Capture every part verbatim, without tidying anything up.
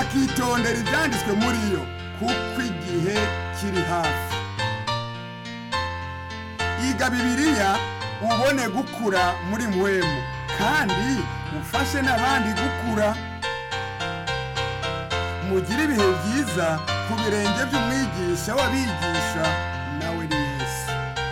bakitondera ibyanditswe muri yo kuko igihe kiri hafi. Iga Bibiliya ubone gukura muri mwemu kandi ufashe n'abandi gukura. Mugire ibihe byiza ku birenge by'umwigisha w'abigisha nawe ni Yesu.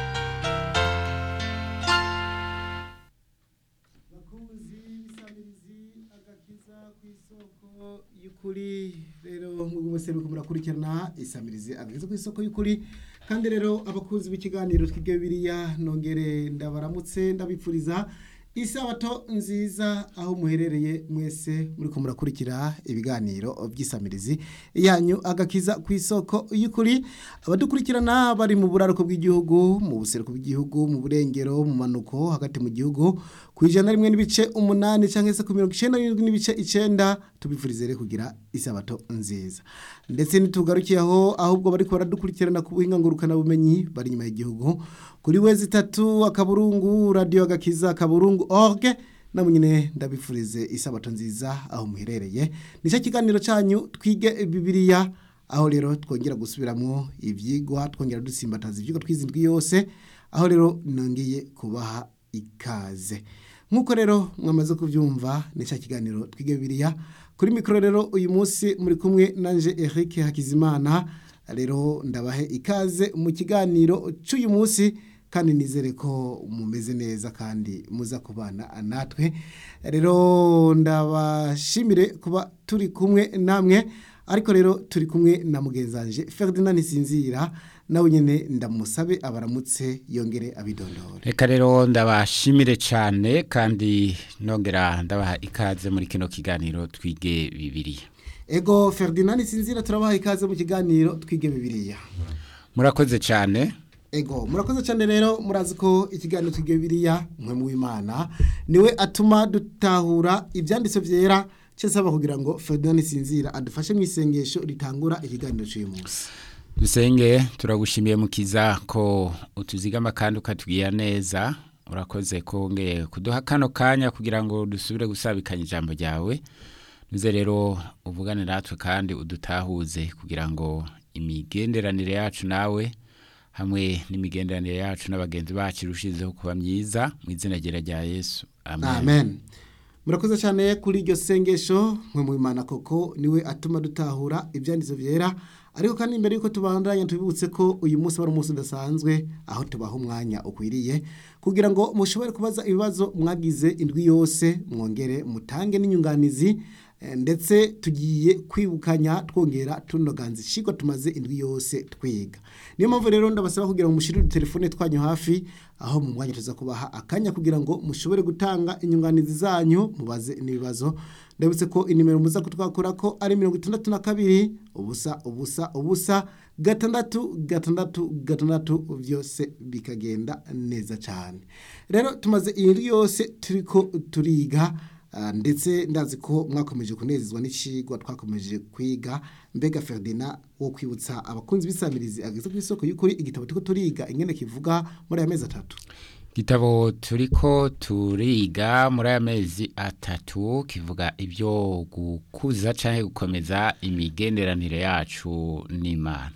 Bakunzi bisamirizi agakiza ku isoko y'ukuri, rero nk'ubu mwese muriko murakurikirana isamirizi agakiza ku isoko y'ukuri, kandi rero abakunzi b'ikiganiro twige Bibiliya nongere ndabaramutse ndabipfuriza isabato nziza aho muherereye mwese muriko murakurikira ibiganiro by'isamirizi yanyu agakiza ku isoko y'ukuri. Abadukurikirana bari mu buraruko bw'igihugu, mu buseruko bw'igihugu, mu burengero, mu manuko, hagati mu gihugu, ku ijana rimwe n'ibice umunani canke se ku mirongo icenda n'indwi n'ibice icenda, tubifurize rero kugira isabato nziza. Ndetse nitugarukiye aho ahubwo bariko baradukurikirana ku buhinga ngurukana bumenyi bari nyuma y'igihugu kuri wezi tatu akaburungu radio agakiza akaburungu org, na munyine ndabifurize isabato nziza aho muherereye. Nicyo kiganiro cyanyu twige Bibiliya, aho rero twongera gusubiramwo ivyigwa, twongera dusimbataza ivyigwa twizindwi yose, aho rero nongiye kubaha ikaze. Nkuko rero mwamaze kuvyumva, nicyo kiganiro twige Bibiliya. Kuri mikro rero uyu munsi muri kumwe nanje Eric Hakizimana. Rero ndabahe ikaze mu kiganiro cy'uyu munsi, kandi nizere ko mumeze neza kandi muza kubana natwe. Rero ndabashimire kuba turi kumwe namwe, ariko rero turi kumwe na mugenzanje Ferdinand Sinzira, nawe nyene ndamusabe abaramutse yongere abidondora. Reka rero ndabashimire cyane kandi nongera ndabaha ikaze muri kino kiganiro twige Bibiliya. Ego Ferdinand Sinzira, turabaha ikaze mu kiganiro twige Bibiliya. Murakoze cyane. Ego murakoze cyane. Rero murazi ko ikiganiro twige Bibiliya mwe mu Imana niwe atuma dutahura ibyanditso byera, cyesaba kugira ngo Ferdinand Sinzira adufashe mu isengesho ritangura ikiganiro cy'uyu munsi. Dusenge. Turagushimiye mukiza ko utuzigama kandi ukatubwira neza. Urakoze ko nge kuduha kano kanya kugira ngo dusubire gusabikanya ijambo ryawe. Nuze rero uvugane natwe kandi udutahuze kugira ngo imigenderanire yacu nawe hamwe n'imigenderanire yacu n'abagenzi bacu irushizeho kuba myiza, mu izina rya Yesu. Amen. Amen. Murakoze cyane kuri iryo sengesho mwe mu Imana, koko niwe atuma dutahura ibyanditso byera. Ariko kandi imbere yuko tubandanya tubibutse ko uyu munsi wari umunsi udasanzwe, aho tubaha umwanya ukwiriye kugira ngo mushobore kubaza ibibazo mwagize indwi yose, mwongere mutange n'inyunganizi, ndetse tugiye kwibukanya twongera tunoganza ishiko tumaze indwi yose twiga. Niyo mpamvu rero ndabasaba kugira ngo mushirire telefone twanyu hafi, aho mu mwanya tuza kubaha akanya kugira ngo mushobore gutanga inyunganizi zanyu mubaze n'ibibazo. Ndabutse ko inimero muza kutwakura ko ari mirongo itandatu na kabiri ubusa ubusa ubusa gatandatu gatandatu gatandatu, byose bikagenda neza cyane. Rero tumaze indwi yose turiko turiga, Uh, ndetse ndazi ko mwakomeje kunezezwa n'icigwa twakomeje kwiga. Mbega Ferdinand, wo kwibutsa abakunzi bisamirizi ageze ku isoko y'ukuri igitabo turiko turiga ingene kivuga muri aya mezi atatu? Gitabo turiko turiga muri aya mezi atatu kivuga ibyo gukuza canke gukomeza imigenderanire yacu n'Imana.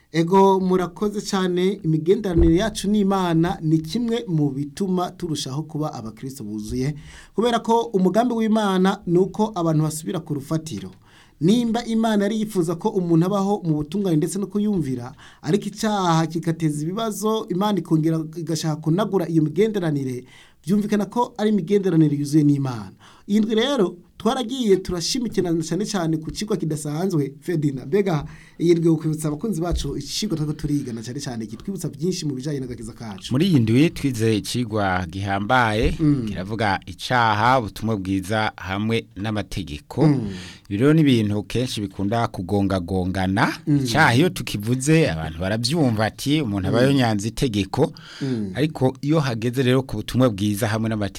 Ego murakoze cyane. Imigenderanire yacu n'Imana ni kimwe mu bituma turushaho kuba abakristo buzuye, kubera ko umugambi w'Imana nuko abantu basubira ku rufatiro. Nimba Imana yari yifuza ko umuntu abaho mu butungane ndetse no kuyumvira, ariko icyaha kikateza ibibazo, Imana ikongera igashaka kunagura iyo migenderanire, byumvikana ko ari imigenderanire yuzuye n'Imana. Iyi ndwi rero twaragiye turashimikirana cyane cyane ku kigo kidasanzwe. Ferdinand, mbega iyi ndwi ukwibutsa abakunzi bacu ikigo twako turigana cyane cyane kitwibutsa byinshi mu bijanye n'agakiza kacu. Muri iyi ndwi twize ikigwa gihambaye, mm. kiravuga icaha, ubutumwa bwiza hamwe n'amategeko. Mm. Biro ni ibintu kenshi bikunda kugonga gongana. Mm. Icaha iyo tukivuze abantu baravyumva ati umuntu abayo nyanza itegeko, mm. ariko iyo hageze rero ku butumwa bwiza hamwe n'amategeko